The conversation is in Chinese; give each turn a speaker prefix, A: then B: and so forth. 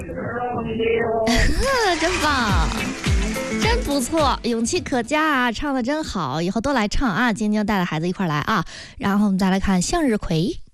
A: 真棒，真不错，勇气可嘉啊，唱的真好，以后都来唱啊！今天就带着孩子一块来啊。然后我们再来看向日葵。